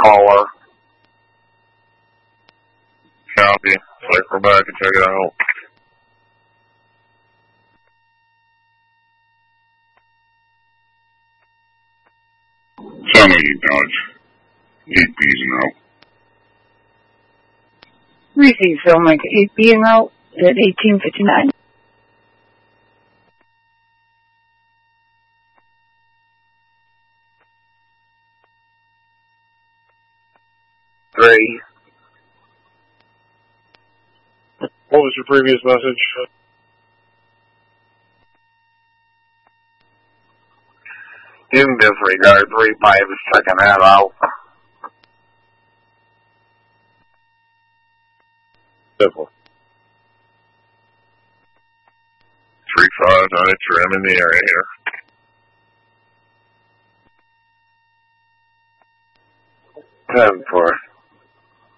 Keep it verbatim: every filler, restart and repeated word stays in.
caller. Copy. Cycle back and check it out. Tell me, Dodge. eight B's and out. Receive Filmic eight B and out at eighteen fifty-nine. Three. What was your previous message? In disregard, three five is checking that out. Simple. Three five, nine, three. I'm in the area here. Ten four.